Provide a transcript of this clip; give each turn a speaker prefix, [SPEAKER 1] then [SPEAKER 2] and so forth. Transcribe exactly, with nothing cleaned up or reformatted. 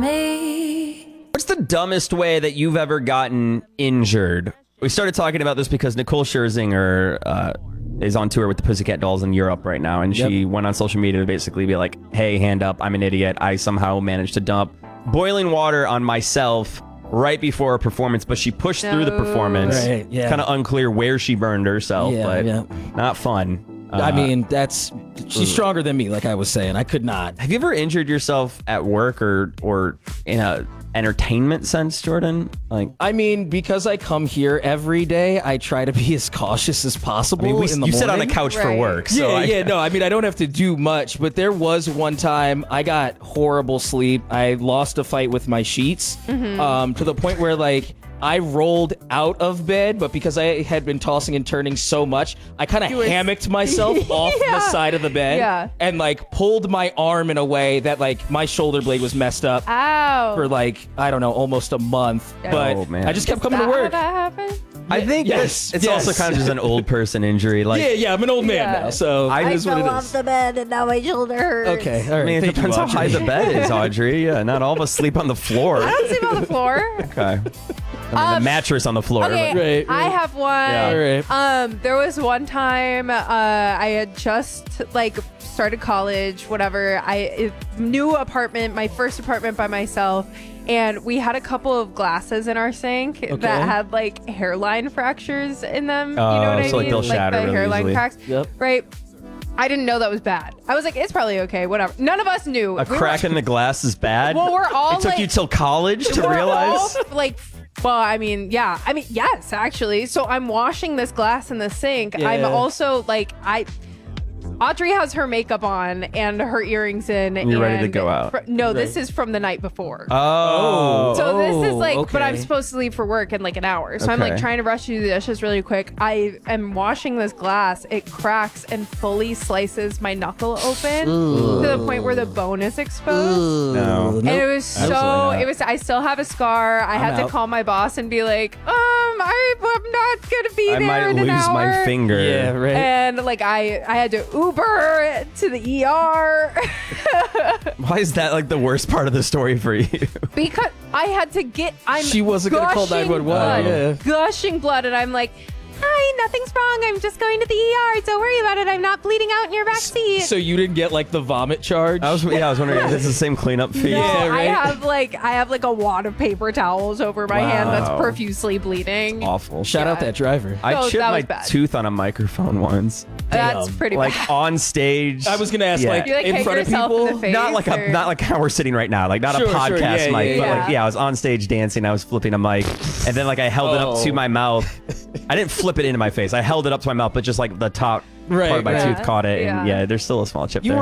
[SPEAKER 1] me.
[SPEAKER 2] What's the dumbest way that you've ever gotten injured? We started talking about this because Nicole Scherzinger uh, is on tour with the Pussycat Dolls in Europe right now, and
[SPEAKER 3] Yep.
[SPEAKER 2] she went on social media to basically be like, hey, hand up, I'm an idiot. I somehow managed to dump boiling water on myself right before a performance, but she pushed
[SPEAKER 1] No.
[SPEAKER 2] through the performance.
[SPEAKER 3] Right, yeah.
[SPEAKER 2] Kind of unclear where she burned herself,
[SPEAKER 3] Yeah,
[SPEAKER 2] but
[SPEAKER 3] yeah.
[SPEAKER 2] not fun.
[SPEAKER 3] I
[SPEAKER 2] Uh,
[SPEAKER 3] mean, that's she's stronger than me. Like I was saying, I could not.
[SPEAKER 2] have you ever injured yourself at work or or in a entertainment sense, Jordan? Like,
[SPEAKER 3] I mean, because I come here every day, I try to be as cautious as possible.
[SPEAKER 2] I mean, we,
[SPEAKER 3] in the
[SPEAKER 2] you sit on a
[SPEAKER 3] morning.
[SPEAKER 2] couch for
[SPEAKER 1] Right.
[SPEAKER 2] work, so
[SPEAKER 3] yeah,
[SPEAKER 2] I,
[SPEAKER 3] yeah, no, I mean, I don't have to do much, but there was one time I got horrible sleep. I lost a fight with my sheets um, to the point where, like, I rolled out of bed, but because I had been tossing and turning so much, I kind of
[SPEAKER 1] You were-
[SPEAKER 3] hammocked myself off the
[SPEAKER 1] Yeah.
[SPEAKER 3] side of the bed
[SPEAKER 1] Yeah.
[SPEAKER 3] and, like, pulled my arm in a way that, like, my shoulder blade was messed up
[SPEAKER 1] Ow.
[SPEAKER 3] for, like, I don't know, almost a month. But
[SPEAKER 2] Oh, man.
[SPEAKER 3] I just kept coming
[SPEAKER 1] Is
[SPEAKER 3] to
[SPEAKER 1] that
[SPEAKER 3] work.
[SPEAKER 1] How that happened?
[SPEAKER 2] I think
[SPEAKER 3] Yes,
[SPEAKER 2] it's, it's
[SPEAKER 3] yes.
[SPEAKER 2] also kind of just an old person injury. Like,
[SPEAKER 3] Yeah, yeah, I'm an old man
[SPEAKER 1] Yeah.
[SPEAKER 3] now, so
[SPEAKER 2] I-
[SPEAKER 3] it
[SPEAKER 2] I
[SPEAKER 3] is what it
[SPEAKER 1] fell
[SPEAKER 3] is.
[SPEAKER 1] off the bed and now my shoulder hurts.
[SPEAKER 3] Okay, all right.
[SPEAKER 2] I mean, it
[SPEAKER 3] thank
[SPEAKER 2] depends
[SPEAKER 3] you,
[SPEAKER 2] how high
[SPEAKER 3] Audrey.
[SPEAKER 2] the bed is, Audrey. Yeah, not all of us sleep on the floor.
[SPEAKER 1] I don't sleep on the floor.
[SPEAKER 2] Okay. I mean, the
[SPEAKER 1] Um,
[SPEAKER 2] mattress on the floor.
[SPEAKER 1] Okay,
[SPEAKER 2] but-
[SPEAKER 3] Right,
[SPEAKER 1] I
[SPEAKER 3] right.
[SPEAKER 1] have one.
[SPEAKER 2] Yeah.
[SPEAKER 3] All right.
[SPEAKER 1] Um, there was one time uh, I had just like started college, whatever. I it, new apartment, my first apartment by myself, and we had a couple of glasses in our sink
[SPEAKER 3] Okay.
[SPEAKER 1] that had like hairline fractures in them.
[SPEAKER 2] Oh,
[SPEAKER 1] you know what I
[SPEAKER 2] so, like,
[SPEAKER 1] mean?
[SPEAKER 2] they'll shatter
[SPEAKER 1] the
[SPEAKER 2] really
[SPEAKER 1] hairline
[SPEAKER 2] easily.
[SPEAKER 1] cracks.
[SPEAKER 3] Yep.
[SPEAKER 1] Right. I didn't know that was bad. I was like, it's probably okay, whatever. None of us knew.
[SPEAKER 2] A
[SPEAKER 1] We were-
[SPEAKER 2] crack in the glass is bad.
[SPEAKER 1] Well, we're all
[SPEAKER 2] It took
[SPEAKER 1] like,
[SPEAKER 2] you till college to
[SPEAKER 1] we're
[SPEAKER 2] realize.
[SPEAKER 1] all, like, well, I mean, yeah. I mean, yes, actually. So I'm washing this glass in the sink. I'm
[SPEAKER 3] Yeah.
[SPEAKER 1] also like, I. Audrey has her makeup on and her earrings in.
[SPEAKER 2] And you're ready to
[SPEAKER 1] and
[SPEAKER 2] go out.
[SPEAKER 1] fr- no, this
[SPEAKER 3] Right.
[SPEAKER 1] is from the night before.
[SPEAKER 2] Oh.
[SPEAKER 1] So this is like,
[SPEAKER 3] Oh,
[SPEAKER 1] but I'm
[SPEAKER 3] okay.
[SPEAKER 1] supposed to leave for work in like an hour. So I'm like
[SPEAKER 2] Okay.
[SPEAKER 1] trying to rush through the dishes really quick. I am washing this glass. It cracks and fully slices my knuckle open to the point where the bone is exposed.
[SPEAKER 2] No.
[SPEAKER 1] And it was
[SPEAKER 2] Absolutely
[SPEAKER 1] so,
[SPEAKER 2] not.
[SPEAKER 1] it was, I still have a scar. I had to
[SPEAKER 3] out.
[SPEAKER 1] call my boss and be like, um, I, I'm not going to be
[SPEAKER 2] I
[SPEAKER 1] there
[SPEAKER 2] might
[SPEAKER 1] in
[SPEAKER 2] lose
[SPEAKER 1] an hour.
[SPEAKER 2] my finger.
[SPEAKER 3] Yeah, right.
[SPEAKER 1] And like, I, I had to Uber to the E R
[SPEAKER 2] Why is that like the worst part of the story for you?
[SPEAKER 1] because I had to get, I'm
[SPEAKER 3] She wasn't gonna call
[SPEAKER 1] gushing
[SPEAKER 3] nine one one,
[SPEAKER 1] blood,
[SPEAKER 3] yeah.
[SPEAKER 1] gushing blood. And I'm like, hi, nothing's wrong. I'm just going to the E R. Don't worry about it. I'm not bleeding out in your back seat.
[SPEAKER 3] So you didn't get like the vomit charge?
[SPEAKER 2] I was yeah, I was wondering if this is the same cleanup fee.
[SPEAKER 1] No,
[SPEAKER 3] Yeah,
[SPEAKER 1] I
[SPEAKER 3] right?
[SPEAKER 1] have like I have like a wad of paper towels over my hand that's
[SPEAKER 2] Wow.
[SPEAKER 1] profusely bleeding.
[SPEAKER 2] Awful.
[SPEAKER 3] Shout out
[SPEAKER 1] Yeah.
[SPEAKER 3] that driver.
[SPEAKER 2] I
[SPEAKER 1] Oh,
[SPEAKER 2] chipped
[SPEAKER 1] that
[SPEAKER 2] my
[SPEAKER 1] was bad.
[SPEAKER 2] tooth on a microphone once,
[SPEAKER 1] That's
[SPEAKER 3] Damn.
[SPEAKER 1] pretty
[SPEAKER 2] like
[SPEAKER 1] bad.
[SPEAKER 2] on stage.
[SPEAKER 3] I was gonna ask,
[SPEAKER 2] Yeah.
[SPEAKER 3] like,
[SPEAKER 1] You like
[SPEAKER 3] in
[SPEAKER 1] hit
[SPEAKER 3] front of
[SPEAKER 1] yourself
[SPEAKER 3] people.
[SPEAKER 1] in the face?
[SPEAKER 2] not like a
[SPEAKER 1] or-
[SPEAKER 2] not like how we're sitting right now, like not
[SPEAKER 3] Sure,
[SPEAKER 2] a
[SPEAKER 3] sure,
[SPEAKER 2] podcast
[SPEAKER 3] yeah,
[SPEAKER 2] mic,
[SPEAKER 3] yeah,
[SPEAKER 2] but
[SPEAKER 1] yeah.
[SPEAKER 2] like yeah, I was on stage dancing, I was flipping a mic, and then like I held it up
[SPEAKER 3] Oh.
[SPEAKER 2] to my mouth. I didn't flip it into my face. I held it up to my mouth, but just like the top
[SPEAKER 3] Right,
[SPEAKER 2] part of my
[SPEAKER 3] right.
[SPEAKER 2] tooth caught it, and
[SPEAKER 1] Yeah.
[SPEAKER 2] yeah, there's still a small chip
[SPEAKER 3] You
[SPEAKER 2] there.